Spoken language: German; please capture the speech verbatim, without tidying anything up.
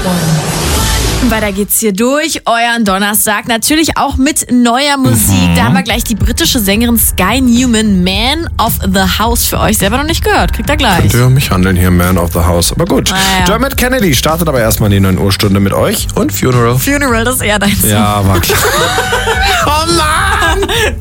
Weiter geht's hier durch, euren Donnerstag, natürlich auch mit neuer Musik. Mhm. Da haben wir gleich die britische Sängerin Sky Newman, Man of the House, für euch selber noch nicht gehört. Kriegt ihr gleich. Könnte mich handeln hier, Man of the House. Aber gut. Ah, ja. Dermot Kennedy startet aber erstmal die neun Uhr Stunde mit euch und Funeral. Funeral, das ist eher dein Song. Ja, war klar. Oh Mann!